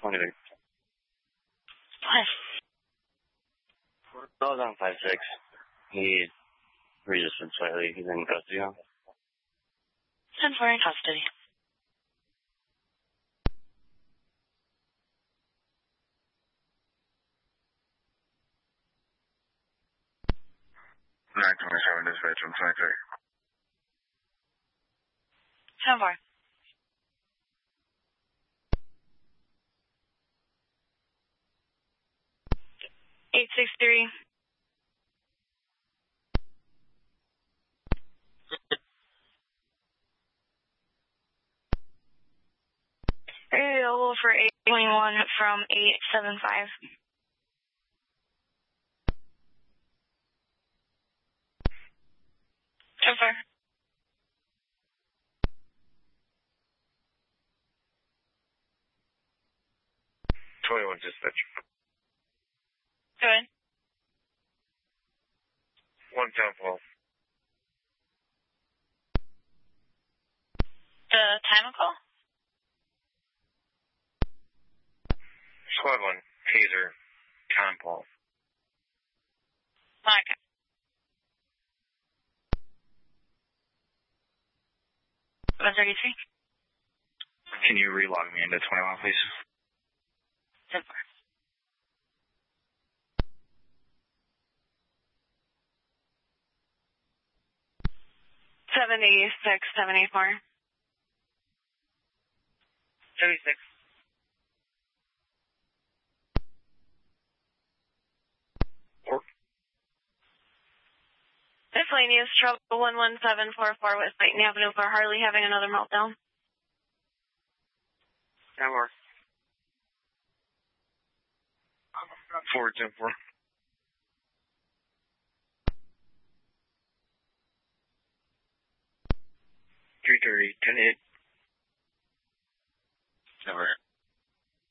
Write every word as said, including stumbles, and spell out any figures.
twenty-six. What? I was on five six. He resisted slightly. He's in custody now. ten four in custody. nine twenty-seven dispatch on twenty-three. ten four. eight six three. Available for eight twenty-one from eight seven five. ten four. twenty-one dispatch. Go ahead. one temple. The time of call? Squad one, taser, Compol. Okay. one thirty-three. Can you relog me into twenty-one, please? ten four. seventy-six, seventy-four. seventy-six. Miscellaneous trouble one one seven four four West Titan Avenue for Harley having another meltdown. ten four. Forward ten four. three thirty, ten eight. Never.